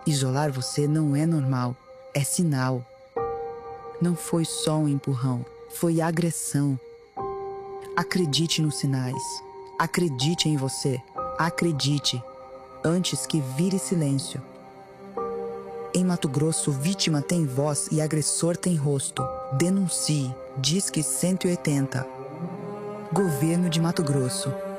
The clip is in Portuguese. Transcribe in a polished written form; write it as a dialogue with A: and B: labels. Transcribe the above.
A: Isolar você não é normal, é sinal. Não foi só um empurrão, foi agressão. Acredite nos sinais. Acredite em você. Acredite, antes que vire silêncio. Em Mato Grosso, vítima tem voz e agressor tem rosto. Denuncie. Disque 180. Governo de Mato Grosso.